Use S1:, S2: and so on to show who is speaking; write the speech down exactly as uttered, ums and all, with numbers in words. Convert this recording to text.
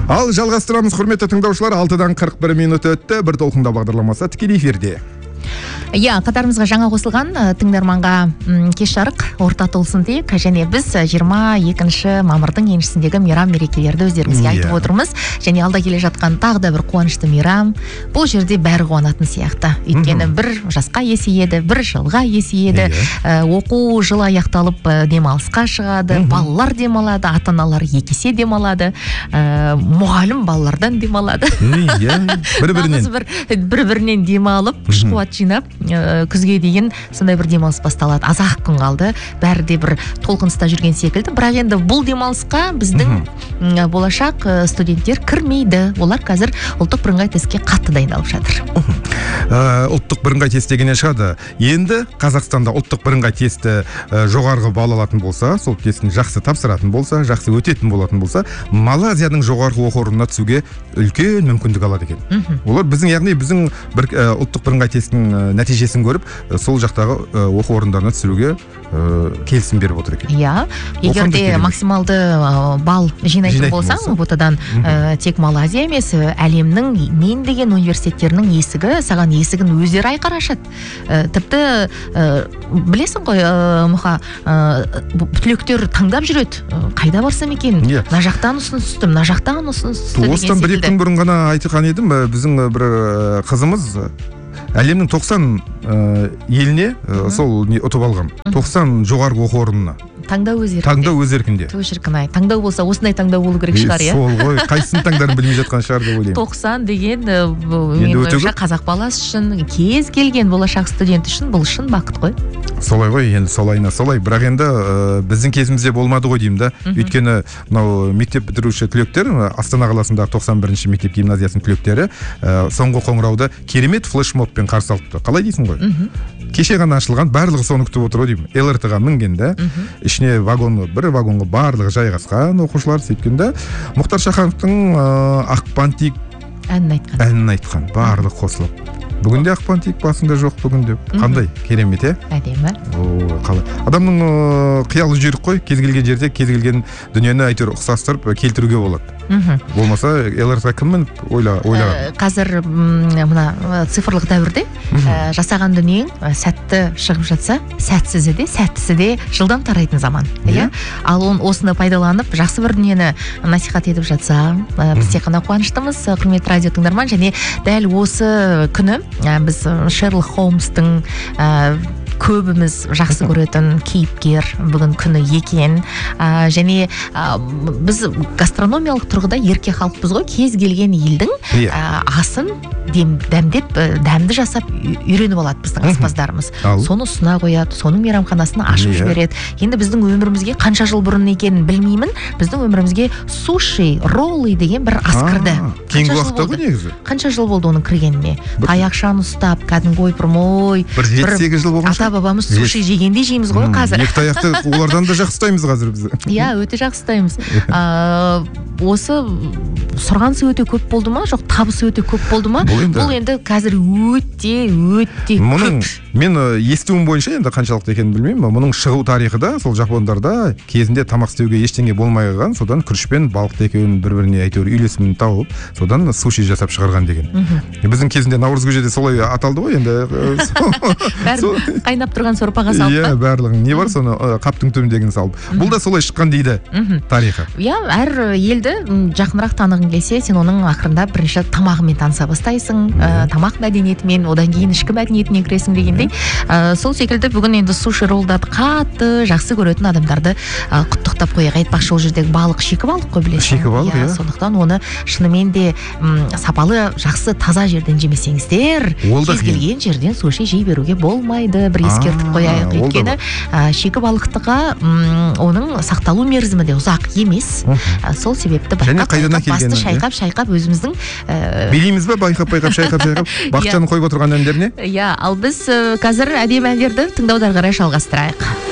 S1: Ал жалғастырамыз, құрметті тыңдаушылар. алтыдан қырық бір минут өтті. Бір толқында бағдарламасы тікелей эфирде.
S2: Я, қатарымызға жаңа қосылған тыңдарманға кеш жарық орта толсын дейік. Және біз жиырма екінші мамырдың еншісіндегі мейрам мерекелерді өздеріңізге айтып отырмыз. Және алда келе жатқан тағы да бір қуанышты мейрам. Бұл жерде бәрі қуанатын сияқты. Өйткені бір жасқа есейеді, бір жылға есейеді. Оқу жылы аяқталып демалысқа шығады, балалар демалады, ата-аналар екі есе демалады. Мұғалім балалардан демалады. Бір-бірінен демалып, күш-қуат жинап, күзге дейін сондай бір демалыс басталады. Аз-ақ күн қалды, бәрі де бір толқыныста жүрген секілді. Бірақ енді бұл демалысқа біздің болашақ студенттер кірмейді. Олар қазір ұлттық бірыңғай тестке қатты дайындалып жатыр.
S1: Ұлттық бірыңғай тест дегеннен шығады. Енді Қазақстанда ұлттық бірыңғай тесті жоғарғы балл алатын болса, сол тестін жақсы тапсыратын болса, жақсы өтетін болатын болса, Малайзияның жоғарғы оқу орнына түсуге үлкен мүмкіндік алады екен. Олар біздің, яғни біздің бір ұлттық бірыңғай тестінің нәтижесін көріп, сол жақтағы оқу орындарына түсіруге келісім беріп отыр екен.
S2: Иә, егер де максималды балл жинайтын болсаң, ұбт-дан тек Малайзия емес, әлемнің мен деген университеттерінің есігі, саған есігін өздері айқара ашады. Тіпті білесің ғой, мұха, түлектер таңдап жүреді. Қайда барсам екен? На жақтан ұсыныс түстім, на жақтан ұсыныс түсті деген секілді.
S1: Осыдан бір-екі күн бұрын ғана айтқан едім, біздің бір қызымыз әлемнің тоқсан еліне сол ұтып алған. тоқсан жоғарғы оқу орнына.
S2: Таңдау өз еркінде.
S1: Таңдау өз еркінде.
S2: Төе шіркін-ай. Таңдау болса, осындай таңдау болу керек шығар, иә?
S1: Сол ғой, қайсысын таңдарын білмей жатқан шығар деп ойлаймын.
S2: тоқсан деген мен ойымша қазақ баласы үшін, кез келген болашақ студент үшін бұл шын бақыт қой.
S1: Солай ғой, енді солайына солай. Бірақ енді біздің кезімізде болмады ғой деймін да. Өйткені мынау мектеп бітіруші түлектер, Астана қаласындағы тоқсан бірінші мектеп гимназиясының түлектері соңғы қоңырауды керемет флешмобпен қарсы алыпты. Қалай дейсің ғой? Кеше ғана ашылған, барлығы соны күтіп отыр деймін. эл эр тэ-ға мінген да. Ішіне вагон, бір вагонға барлығы жайғасқан оқушылар сөйткенде Мұхтар Шахановтың Ақпан тиік
S2: әнін айтқан.
S1: Әнін айтқан, барлығы қосылып. Бүгінде Ақпан тиік басында жоқ бүгінде. Қандай? Керемет, е?
S2: Әдемі.
S1: О, қалай. Адамның қиялы жүйрік қой, кез келген жерде, кез келген дүниені әйтеуір ұқсастырып келтіруге болады. Болмаса эл эр тэ кіммін ойлаған?
S2: Қазір мына цифрлық дәуірде жасаған дүниең сәтті шығып жатса, сәтсізі де, сәттісі де жылдам тарайтын заман. Ал осыны пайдаланып, жақсы бір дүниені насихат етіп жатса, біз тек қана қуаныштымыз, құрметті радио тыңдарман, және дәл осы күні біз Шерлок Холмстың көбіміз жақсы көретін кейіпкер бүгін күні екен. Және біз гастрономиялық тұрғыда ерке халықпыз ғой, кез келген елдің асын дәмдеп, дәмді жасап үйреніп алады біздің аспаздарымыз. Соны ұсына қояды, соның мейрамханасын ашып жібереді. Енді біздің өмірімізге қанша жыл бұрын екенін білмеймін, біздің өмірімізге суши, роллы деген бір ас кірді.
S1: Кейінгі уақытта ғой негізі?
S2: Қанша жыл болды оның кіргеніне? Таяқшаны ұстап, кәдімгі ойпырмой,
S1: бір жеті-сегіз жыл болған шығар.
S2: Бабамыз суши жегенде жейміз ғой қазір.
S1: Екі таяқты олардан да жақсы ұстаймыз қазір біз.
S2: Иә, өте жақсы ұстаймыз. Осы сұрғанысы өте көп болды ма, жоқ табысы өте көп болды ма? Бұл енді қазір өте, өте көп.
S1: Мен естуім бойынша, енді қаншалықты екенін білмеймін, мұның шығу тарихы да, сол жапондарда кезінде тамақ істеуге ештеңе болмай қалған, содан күрішпен балықты екеуін бір-біріне әйтеуір үйлесімін тауып, содан суши жасап шығарған деген. Біздің кезінде Наурыз көжеде солай аталды ғой, енді
S2: бәрі қайнап тұрған сорпаға салып па?
S1: Иә, барлығын. Не бар, соны қаптың төмдегін салып. Бұл да солай шыққан дейді тарихы.
S2: Иә, әр елді жақынырақ танығың келсе, сен оның ақырында бірінші тамағымен таныса бастайсың, тамақ мәдениетімен, одан кейін ішкі мәдениетіне кіресің дегендей. Сол секілді бүгін енді суши роллдарды қатты жақсы көретін адамдарды құттықтап қояйық. Айтпақшы, ол жердегі балық шикі балық қой, білесің.
S1: Шикі балық, иә.
S2: Сондықтан оны шынымен де сапалы, жақсы, таза жерден жемесеңіздер, кез келген жерден суши жей беруге болмайды. Бір ескертіп қояйық. Өйткені шикі балықтыға оның сақталу мерзімі де ұзақ емес. Сол себепті басты шайқап-шайқап өзіміздің
S1: билейміз ба, байқап-байқап, шайқап-шайқап бақытжанның қойып отырған әндеріне?
S2: Иә, ал біз қазір әдемі әндерді тыңдаудан қарай жалғастырайық.